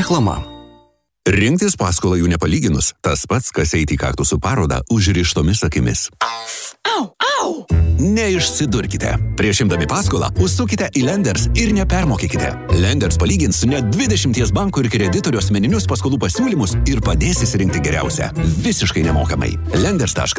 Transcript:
Reklama. Rinktis paskolą jų nepalyginus, tas pats, kas eiti į kaktusų parodą užrištomis akimis. Au, au! Neišsidurkite. Prieš imdami paskolą užsukite į Lenders ir nepermokykite. Lenders palygins net 20 bankų ir kreditorių asmeninius paskolų pasiūlymus ir padės įsirinkti geriausią. Visiškai nemokamai. Lenders.lt